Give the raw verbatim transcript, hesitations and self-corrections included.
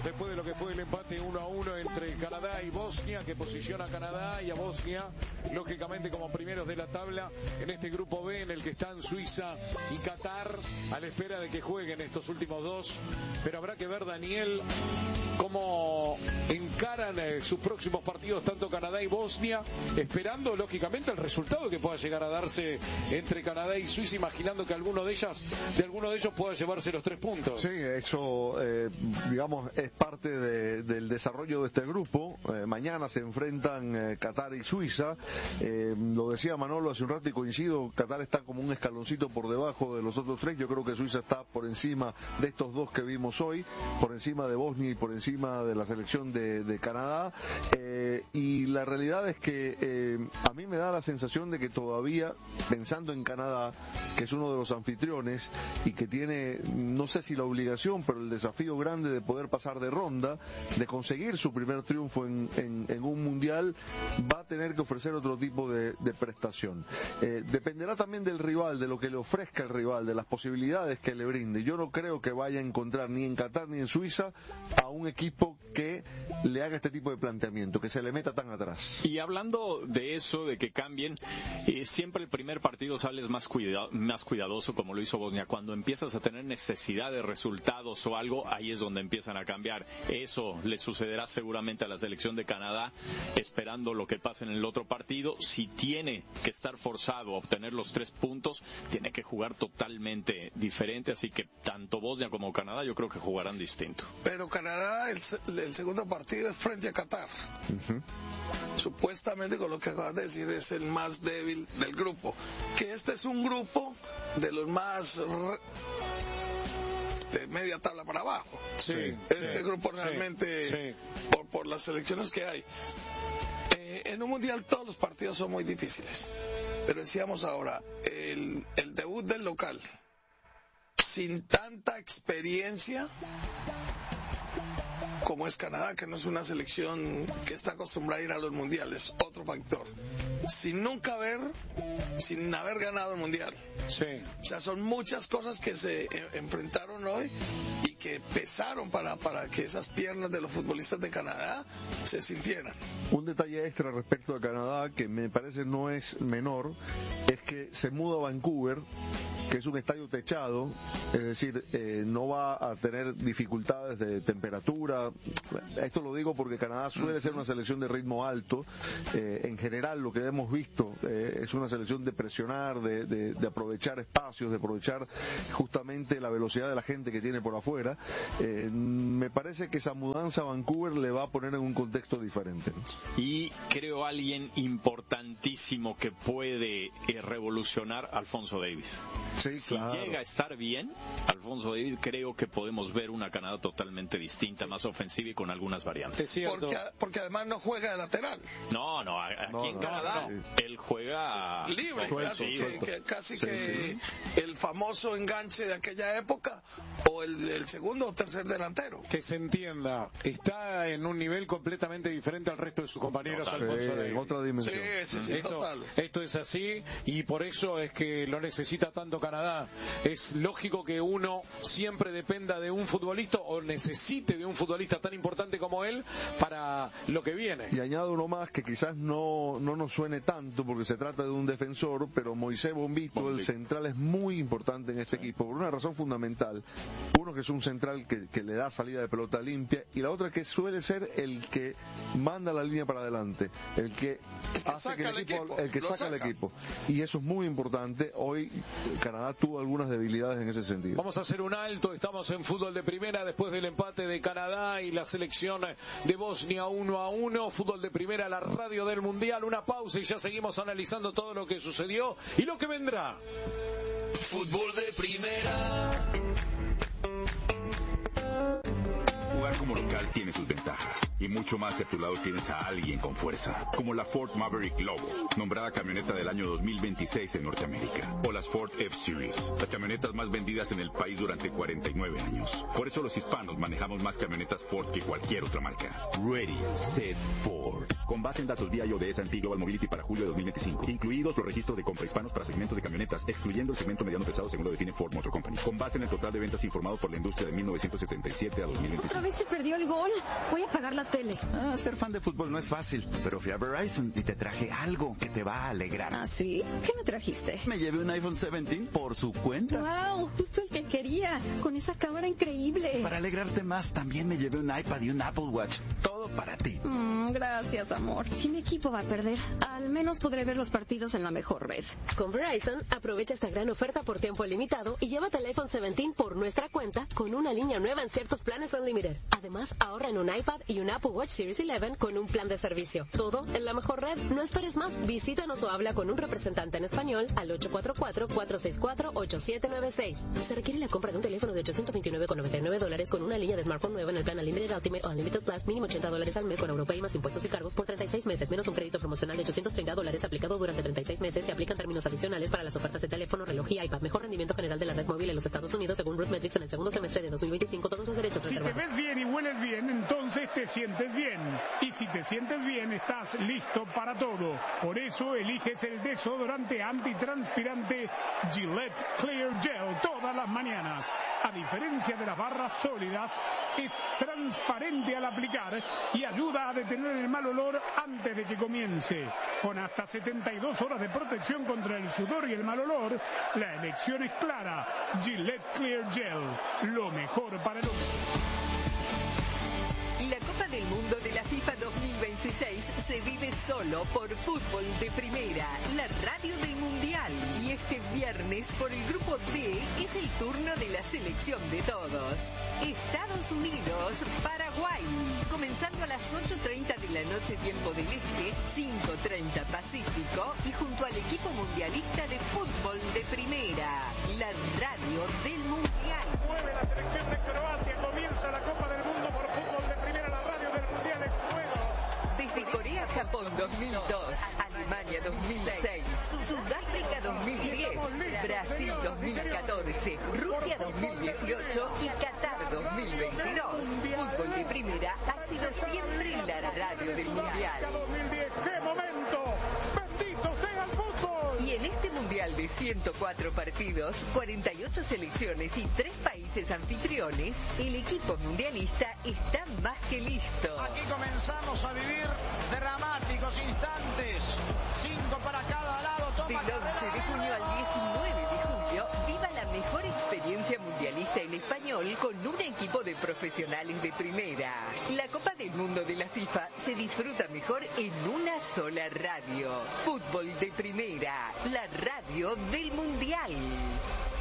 después de lo que fue el empate uno a uno entre Canadá y Bosnia, que posiciona a Canadá y a Bosnia, lógicamente como primeros de la tabla, en este grupo B en el que están Suiza y Qatar, a la espera de que jueguen estos últimos dos. Pero habrá que ver, Daniel, cómo encaran eh, sus próximos partidos tanto Canadá y Bosnia, esperando lógicamente el resultado que pueda llegar a darse entre Canadá y Suiza, imaginando que alguno de ellas, de alguno de ellos pueda llevarse los tres puntos. Sí, eso eh, digamos es parte de, del desarrollo de este grupo. Eh, mañana se enfrentan eh, Qatar y Suiza. Eh, lo decía Manolo hace un rato y coincido, Qatar está como un escaloncito por debajo de los otros tres. Yo creo que Suiza está por encima de estos dos que vimos hoy, por encima de Bosnia y por encima de la selección de, de Canadá. Eh, y la realidad es que eh, a mí me da la sensación de que todavía, pensando en Canadá, que es uno de los anfitriones y que tiene, no sé si la obligación, pero el desafío grande de poder pasar de ronda, de conseguir su primer triunfo en, en, en un mundial, va a tener que ofrecer otro tipo de, de prestación. Eh, dependerá también del rival, de lo que le ofrezca el rival, de las posibilidades que le brinde. Yo no creo que vaya a encontrar ni en Qatar ni en Suiza a un equipo que le haga este tipo de planteamiento, que se le meta tan atrás. Y hablando de eso, de que cambien, eh, siempre el primer partido sales más, cuida, más cuidadoso, como lo hizo Bosnia. Cuando empiezas a tener necesidad de resultados o algo, ahí es donde empiezan a cambiar. Eso le sucederá seguramente a la selección de Canadá, esperando lo que pase en el otro partido. Si tiene que estar forzado a obtener los tres puntos, tiene que jugar totalmente diferente, así que tanto Bosnia como Canadá yo creo que jugarán distinto. Pero Canadá, el, el segundo partido es frente a Qatar. Uh-huh. Supuestamente, con lo que acabas de decir, es el más débil del grupo. Que este es un grupo de los más re... de media tabla para abajo. Sí, este sí, grupo realmente, sí, sí. Por, por las selecciones que hay. Eh, en un mundial todos los partidos son muy difíciles. Pero decíamos ahora, el, el debut del local, sin tanta experiencia como es Canadá, que no es una selección que está acostumbrada a ir a los mundiales, otro factor. Sin nunca haber, sin haber ganado el mundial. Sí. O sea, son muchas cosas que se enfrentaron hoy y que pesaron para, para que esas piernas de los futbolistas de Canadá se sintieran. Un detalle extra respecto a Canadá que me parece no es menor, es que se muda a Vancouver, que es un estadio techado, es decir, eh, no va a tener dificultades de temperatura. Esto lo digo porque Canadá suele ser una selección de ritmo alto. Eh, en general lo que hemos visto eh, es una selección de presionar, de, de, de aprovechar espacios, de aprovechar justamente la velocidad de la gente que tiene por afuera. Eh, me parece que esa mudanza a Vancouver le va a poner en un contexto diferente. Y creo alguien importantísimo que puede eh, revolucionar, Alfonso Davies. Sí, si claro. llega a estar bien, Alfonso Davies, creo que podemos ver una Canadá totalmente distinta, más ofensiva y con algunas variantes. Porque, porque además no juega de lateral. No, no, aquí no, en no, Canadá no. él juega libre, suelto, casi, suelto. que, que, casi sí, que sí. el famoso enganche de aquella época, o el, el segundo o tercer delantero. Que se entienda, está en un nivel completamente diferente al resto de sus compañeros. Total. Alfonso Sí, Davies. en otra dimensión. Sí, sí, sí, Esto, total. esto es así y por eso es que lo necesita tanto Canadá. Es lógico que uno siempre dependa de un futbolista o necesite de un futbolista tan importante como él para lo que viene. Y añado uno más que quizás no, no nos suene tanto porque se trata de un defensor, pero Moisés Bombito, Bombito. el central, es muy importante en este sí. equipo por una razón fundamental. Uno, que es un central que, que le da salida de pelota limpia, y la otra que suele ser el que manda la línea para adelante, el que, el que hace que el equipo, equipo, el que saca, saca el equipo. Y eso es muy importante. Hoy Canadá tuvo algunas debilidades en ese sentido. Vamos a hacer un alto, estamos en fútbol de primera después del empate de Canadá y la selección de Bosnia uno a uno. Fútbol de primera, la radio del mundial. Una pausa y ya seguimos analizando todo lo que sucedió y lo que vendrá. Fútbol de primera. Jugar como local tiene sus ventajas. y mucho más si a tu lado tienes a alguien con fuerza, como la Ford Maverick Lobo, nombrada camioneta del año dos mil veintiséis en Norteamérica, o las Ford F-Series, las camionetas más vendidas en el país durante cuarenta y nueve años. Por eso los hispanos manejamos más camionetas Ford que cualquier otra marca. Ready, Set, Ford. Con base en datos vía I O D S and P Global Mobility para julio de dos mil veinticinco, incluidos los registros de compra hispanos para segmentos de camionetas, excluyendo el segmento mediano pesado según lo define Ford Motor Company. Con base en el total de ventas informado por la industria de mil novecientos setenta y siete a dos mil veinticinco. Otra vez se perdió el gol. Voy a apagar la tele. Ah, ser fan de fútbol no es fácil, pero fui a Verizon y te traje algo que te va a alegrar. ¿Ah, sí? ¿Qué me trajiste? Me llevé un iPhone diecisiete por su cuenta. ¡Wow! Justo el que quería. Con esa cámara increíble. Para alegrarte más, también me llevé un iPad y un Apple Watch. Todo para ti. Mm, gracias, amor. Si mi equipo va a perder, al menos podré ver los partidos en la mejor red. Con Verizon, aprovecha esta gran oferta por tiempo limitado y llévate el iPhone diecisiete por nuestra cuenta con una línea nueva en ciertos planes Unlimited. Además, ahorra en un iPad y un Apple Watch Series once con un plan de servicio. Todo en la mejor red. No esperes más. Visítanos o habla con un representante en español al ocho cuatro cuatro, cuatro seis cuatro, ocho siete nueve seis. Se requiere la compra de un teléfono de ochocientos veintinueve con noventa y nueve dólares con una línea de smartphone nueva en el plan Unlimited Ultimate o Unlimited Plus, mínimo ochenta dólares al mes con Europay más impuestos y cargos por treinta y seis meses, menos un crédito promocional de ochocientos treinta dólares aplicado durante treinta y seis meses. Se aplican términos adicionales para las ofertas de teléfono, reloj y iPad. Mejor rendimiento general de la red móvil en los Estados Unidos según RootMetrics en el segundo semestre de dos mil veinticinco. Todos los derechos reservados. Si te ves bien y hueles bien, entonces te sientes bien. Y si te sientes bien, estás listo para todo. Por eso eliges el desodorante antitranspirante Gillette Clear Gel todas las mañanas. A diferencia de las barras sólidas, es transparente al aplicar y ayuda a detener el mal olor antes de que comience. Con hasta setenta y dos horas de protección contra el sudor y el mal olor, la elección es clara. Gillette Clear Gel, lo mejor para el hombre. La Copa del Mundo de la FIFA dos mil veintiséis se vive solo por Fútbol de Primera, la radio del Mundial. Y este viernes, por el Grupo D, es el turno de la selección de todos. Estados Unidos, Paraguay. Comenzando a las ocho treinta de la noche, tiempo del Este, cinco treinta Pacífico, y junto al equipo mundialista de Fútbol de Primera, la radio del Mundial. Mueve la selección de Croacia, comienza la Copa del Mundo por Fútbol de Primera, la radio del Mundial en juego. Desde Corea, Japón dos mil dos, Alemania dos mil seis, Sudáfrica dos mil diez, Brasil dos mil catorce, Rusia dos mil dieciocho y Qatar dos mil veintidós. Fútbol de Primera ha sido siempre la radio del Mundial. ¡Qué momento! ¡Bendito sea el fútbol! Y en este Mundial de ciento cuatro partidos, cuarenta y ocho selecciones y tres países anfitriones, el equipo mundialista está más que listo. Aquí comenzamos a vivir dramáticos instantes. Cinco para cada lado. Toma Del once de junio al diecinueve de julio, viva la mejor experiencia mundialista en español con un equipo de profesionales de primera. La Copa del Mundo de la FIFA se disfruta mejor en una sola radio. Fútbol de Primera, la radio del Mundial.